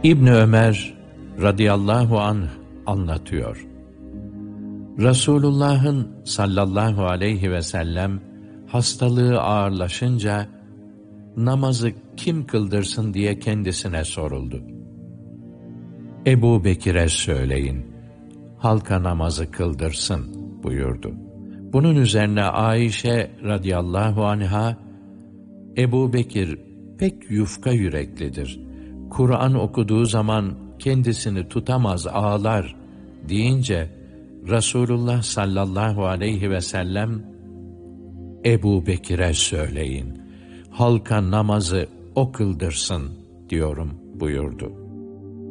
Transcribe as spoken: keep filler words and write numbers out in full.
İbn Ömer radıyallahu anh anlatıyor. Resulullah'ın sallallahu aleyhi ve sellem hastalığı ağırlaşınca namazı kim kıldırsın diye kendisine soruldu. Ebu Bekir'e söyleyin, halka namazı kıldırsın buyurdu. Bunun üzerine Ayşe radıyallahu anha, Ebu Bekir pek yufka yüreklidir. Kur'an okuduğu zaman kendisini tutamaz, ağlar deyince Resulullah sallallahu aleyhi ve sellem, Ebu Bekir'e söyleyin, halka namazı o kıldırsın diyorum buyurdu.